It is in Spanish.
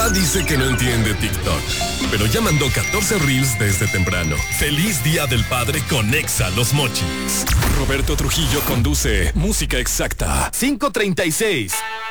papá dice que no entiende TikTok, pero ya mandó 14 reels desde temprano. Feliz Día del Padre con Exa Los Mochis. Roberto Trujillo conduce Música Exacta. 5:36.